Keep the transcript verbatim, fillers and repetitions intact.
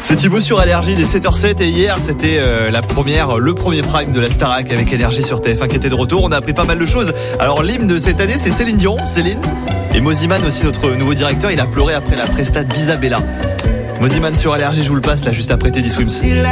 C'est Thibaut sur Énergie, des sept heures sept, et hier c'était euh, la première, le premier prime de la Starac avec Énergie sur T F un qui était de retour. On a appris pas mal de choses. Alors l'hymne de cette année, c'est Céline Dion, Céline, et Moziman aussi, notre nouveau directeur. Il a pleuré après la presta d'Isabella. Moziman sur Énergie, je vous le passe là juste après Teddy Swims.